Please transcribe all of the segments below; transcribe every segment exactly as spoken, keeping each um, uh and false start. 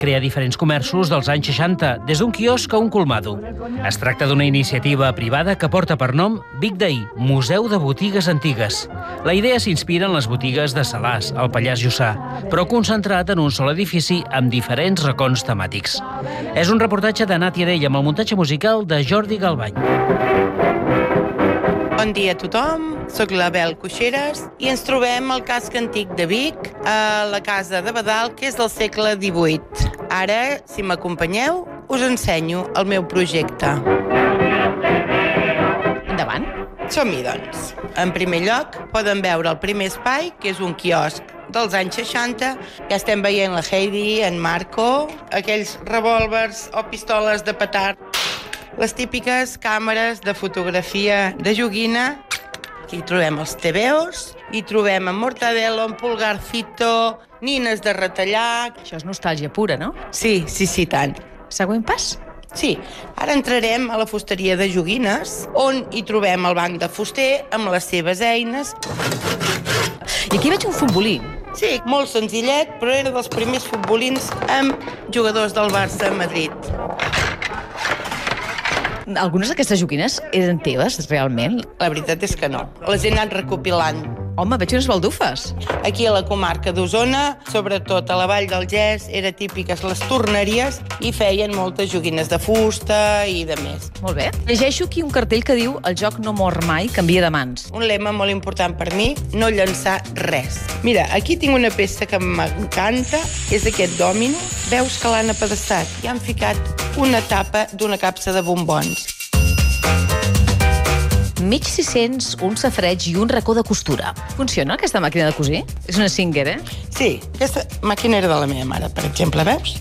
Crea diferents comerços dels anys seixanta, des d'un quiosc a un colmado. Es tracta d'una iniciativa privada que porta per nom Big Day, Museu de Botigues Antigues. La idea s'inspira en les botigues de Salàs, al Pallars Jussà, però concentrat en un sol edifici amb diferents racons temàtics. És un reportatge de Nàtia Dell amb el muntatge musical de Jordi Galbany. Bon dia a tothom, soc la Bel Coixeres i ens trobem al casc antic de Vic, a la casa de Badal, que és del segle divuit. Ara, si m'acompanyeu, us ensenyo el meu projecte. Endavant. Som-hi, doncs. En primer lloc, poden veure el primer espai, que és un quiosc dels anys seixanta. Ja estem veient la Heidi, en Marco, aquells revòlvers o pistoles de petard, les típiques càmeres de fotografia de joguina. Aquí trobem els tebeos, hi trobem en Mortadelo, en Pulgarcito, nines de retallar. Això és nostàlgia pura, no? Sí, sí, sí, tant. Següent pas? Sí, ara entrarem a la fusteria de joguines, on hi trobem el banc de fuster amb les seves eines. I aquí veig un futbolí. Sí, molt senzillet, però era dels primers futbolins amb jugadors del Barça a Madrid. Algunes d'aquestes joguines eren teves, realment? La veritat és que no. Les he anat recopilant. Home, veig unes baldufes. Aquí a la comarca d'Osona, sobretot a la Vall del Gès, eren típiques les torneries i feien moltes joguines de fusta i de més. Molt bé. Llegeixo aquí un cartell que diu el joc no mor mai, canvia de mans. Un lema molt important per mi, no llançar res. Mira, aquí tinc una peça que m'encanta, és aquest dòmino. Veus que l'han apedaçat i han ficat una tapa d'una capsa de bombons. Mig sis-cents, un safareig i un racó de costura. Funciona aquesta màquina de cosir? És una Singer, eh? Sí, aquesta màquina era de la meva mare, per exemple, veus?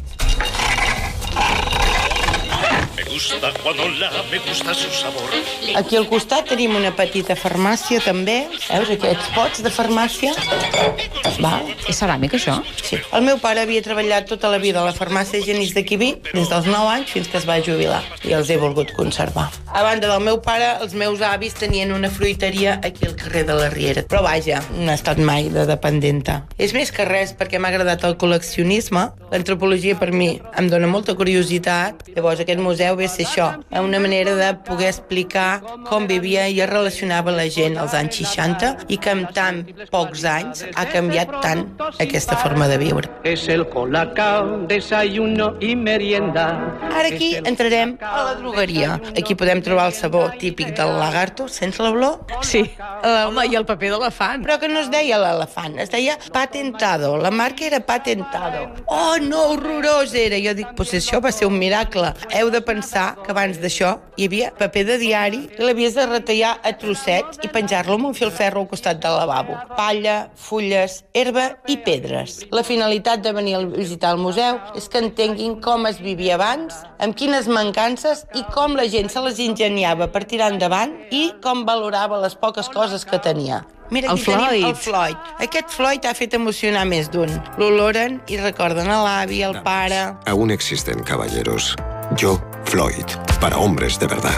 Aquí al costat tenim una petita farmàcia, també. Veus, aquests pots de farmàcia? Val. És ceràmica, això? Sí. El meu pare havia treballat tota la vida a la farmàcia Genís de Quibí, des dels nou anys fins que es va jubilar, i els he volgut conservar. A banda del meu pare, els meus avis tenien una fruiteria aquí al carrer de la Riera. Però vaja, no he estat mai de dependenta. És més que res perquè m'ha agradat el col·leccionisme. L'antropologia per mi em dona molta curiositat. Llavors aquest museu ve a ser això, una manera de poder explicar com vivia i es relacionava la gent als anys seixanta i que en tan pocs anys ha canviat tant aquesta forma de viure. És el colacao, desayuno i merienda. Ara aquí entrarem a la drogueria. Aquí podem trobar el sabó típic del lagarto, sense l'olor. Sí. Home, i el paper d'elefant. Però que no es deia l'elefant, es deia patentado. La marca era patentado. Oh, no, horrorós era. Jo dic, pues això va ser un miracle. Heu de pensar que abans d'això hi havia paper de diari i l'havies de retallar a trossets i penjar-lo amb un filferro al costat del lavabo. Palla, fulles, herba i pedres. La finalitat de venir a visitar el museu és que entenguin com es vivia abans, amb quines mancances i com la gent se les ingeniava per tirar endavant i com valorava les poques coses que tenia. Mira, aquí tenim el Floyd. Aquest Floyd ha fet emocionar més d'un. L'oloren i recorden a l'avi, al pare. Aún existen caballeros. Yo, Floyd, para hombres de verdad.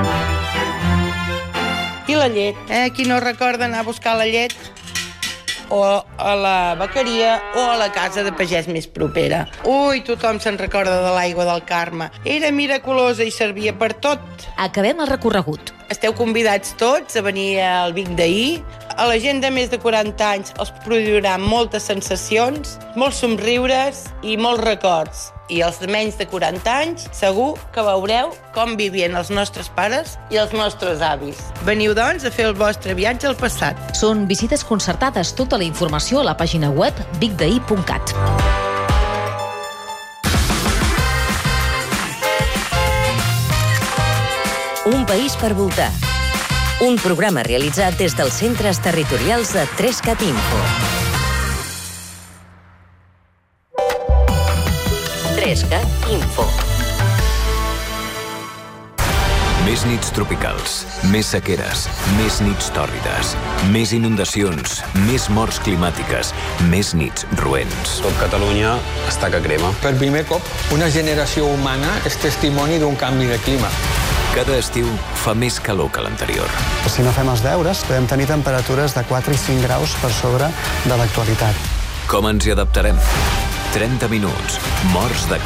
I la llet. Eh? Qui no recorda anar a buscar la llet? O a la bequeria o a la casa de pagès més propera. Ui, tothom se'n recorda de l'aigua del Carme. Era miraculosa i servia per tot. Acabem el recorregut. Esteu convidats tots a venir al Vic d'ahir. A la gent de més de quaranta anys els produirà moltes sensacions, molts somriures i molts records. I els de menys de quaranta anys segur que veureu com vivien els nostres pares i els nostres avis. Veniu, doncs, a fer el vostre viatge al passat. Són visites concertades. Tota la informació a la pàgina web vic daí punt cat. Un país per voltar. Un programa realitzat des dels centres territorials de tres-cat Info. tres-cat Info. Més nits tropicals, més sequeres, més nits tòrrides, més inundacions, més morts climàtiques, més nits roents. Tot Catalunya està que crema. Per primer cop, una generació humana és testimoni d'un canvi de clima. Cada estiu fa més calor que l'anterior. Si no fem els deures, podem tenir temperatures de quatre i cinc graus per sobre de l'actualitat. Com ens hi adaptarem? trenta minuts. Morts de